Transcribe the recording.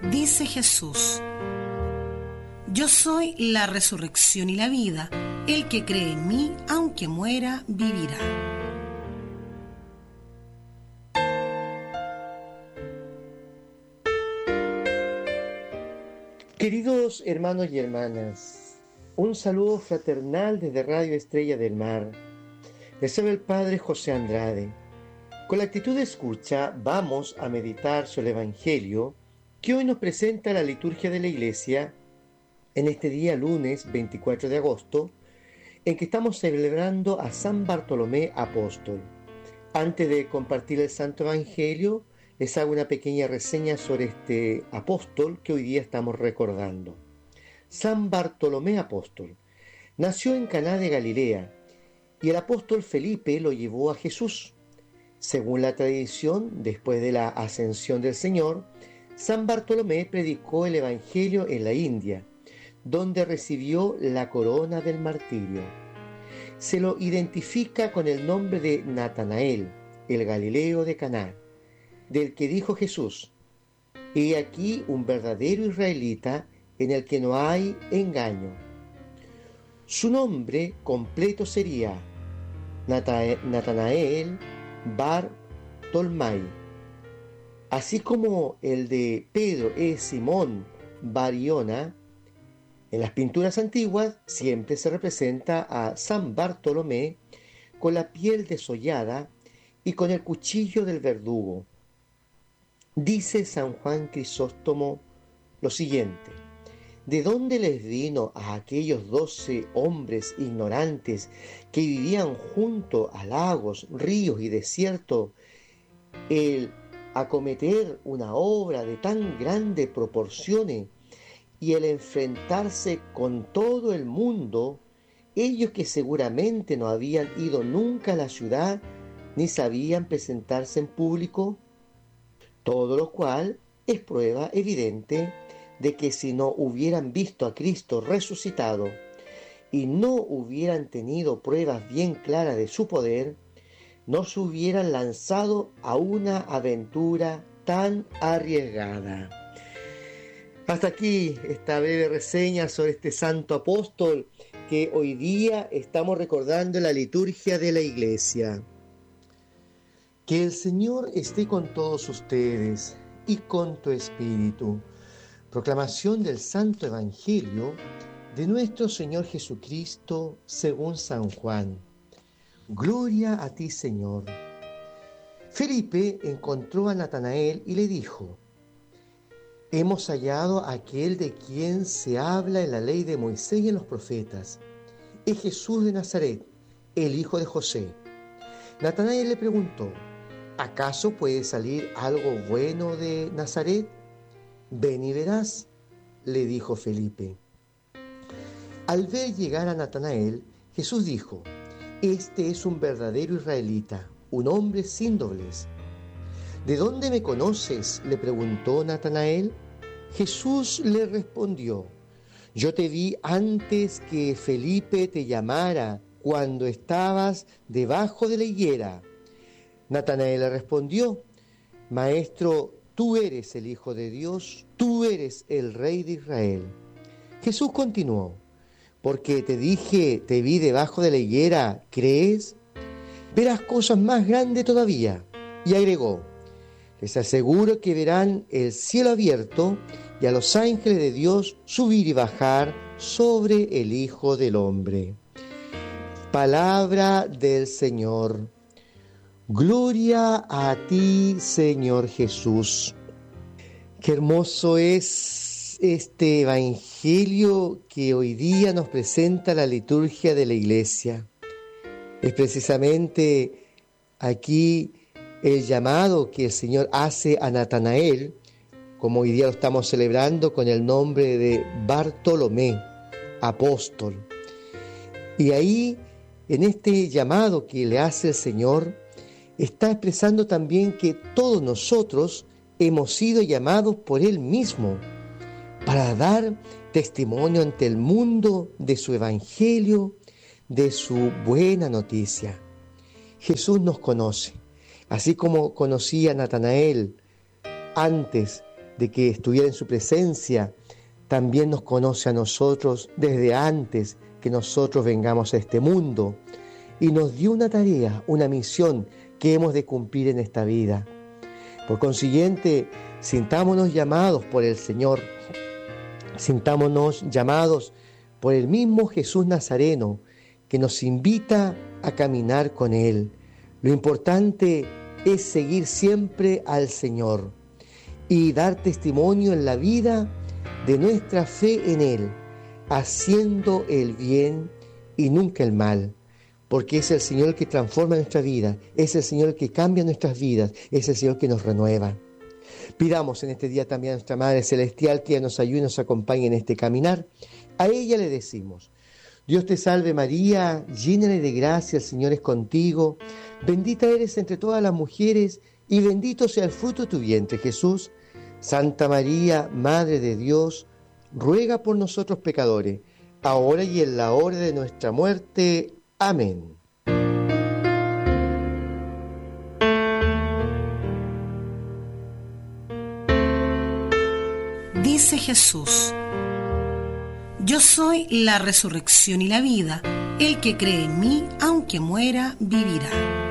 Dice Jesús: yo soy la resurrección y la vida. El que cree en mí, aunque muera, vivirá. Queridos hermanos y hermanas, un saludo fraternal desde Radio Estrella del Mar. Les habla el Padre José Andrade. Con la actitud de escucha vamos a meditar sobre el Evangelio que hoy nos presenta la liturgia de la Iglesia en este día lunes 24 de agosto, en que estamos celebrando a San Bartolomé Apóstol. Antes de compartir el Santo Evangelio, les hago una pequeña reseña sobre este apóstol que hoy día estamos recordando. San Bartolomé Apóstol nació en Caná de Galilea y el apóstol Felipe lo llevó a Jesús. Según la tradición, después de la ascensión del Señor, San Bartolomé predicó el Evangelio en la India, donde recibió la corona del martirio. Se lo identifica con el nombre de Natanael, el Galileo de Caná, del que dijo Jesús: he aquí un verdadero israelita en el que no hay engaño. Su nombre completo sería Natanael Bar Tolmai, así como el de Pedro es Simón Bariona. En las pinturas antiguas siempre se representa a San Bartolomé con la piel desollada y con el cuchillo del verdugo. Dice San Juan Crisóstomo lo siguiente: ¿de dónde les vino a aquellos 12 hombres ignorantes que vivían junto a lagos, ríos y desierto el acometer una obra de tan grandes proporciones y el enfrentarse con todo el mundo, ellos que seguramente no habían ido nunca a la ciudad ni sabían presentarse en público? Todo lo cual es prueba evidente de que si no hubieran visto a Cristo resucitado y no hubieran tenido pruebas bien claras de su poder, no se hubieran lanzado a una aventura tan arriesgada. Hasta aquí esta breve reseña sobre este santo apóstol que hoy día estamos recordando en la liturgia de la Iglesia. Que el Señor esté con todos ustedes y con tu espíritu. Proclamación del Santo Evangelio de nuestro Señor Jesucristo según San Juan. Gloria a ti, Señor. Felipe encontró a Natanael y le dijo: hemos hallado a aquel de quien se habla en la ley de Moisés y en los profetas. Es Jesús de Nazaret, el hijo de José. Natanael le preguntó: ¿acaso puede salir algo bueno de Nazaret? Ven y verás, le dijo Felipe. Al ver llegar a Natanael, Jesús dijo: este es un verdadero israelita, un hombre sin doblez. ¿De dónde me conoces?, le preguntó Natanael. Jesús le respondió: yo te vi antes que Felipe te llamara, cuando estabas debajo de la higuera. Natanael le respondió: Maestro, tú eres el Hijo de Dios, tú eres el Rey de Israel. Jesús continuó: porque te dije, te vi debajo de la higuera, ¿crees? Verás cosas más grandes todavía. Y agregó: les aseguro que verán el cielo abierto y a los ángeles de Dios subir y bajar sobre el Hijo del Hombre. Palabra del Señor. Gloria a ti, Señor Jesús. Qué hermoso es este Evangelio que hoy día nos presenta la liturgia de la Iglesia. Es precisamente aquí el llamado que el Señor hace a Natanael, como hoy día lo estamos celebrando con el nombre de Bartolomé, apóstol. Y ahí, en este llamado que le hace el Señor, está expresando también que todos nosotros hemos sido llamados por Él mismo para dar testimonio ante el mundo de su Evangelio, de su buena noticia. Jesús nos conoce, así como conocía a Natanael antes de que estuviera en su presencia, también nos conoce a nosotros desde antes que nosotros vengamos a este mundo y nos dio una tarea, una misión que hemos de cumplir en esta vida. Por consiguiente, sintámonos llamados por el Señor, sintámonos llamados por el mismo Jesús Nazareno, que nos invita a caminar con Él. Lo importante es seguir siempre al Señor y dar testimonio en la vida de nuestra fe en Él, haciendo el bien y nunca el mal, porque es el Señor el que transforma nuestra vida, es el Señor el que cambia nuestras vidas, es el Señor que nos renueva. Pidamos en este día también a nuestra Madre Celestial que nos ayude y nos acompañe en este caminar. A ella le decimos: Dios te salve María, llena de gracia, el Señor es contigo, bendita eres entre todas las mujeres y bendito sea el fruto de tu vientre, Jesús. Santa María, Madre de Dios, ruega por nosotros pecadores, ahora y en la hora de nuestra muerte. Amén. Dice Jesús: yo soy la resurrección y la vida. El que cree en mí, aunque muera, vivirá.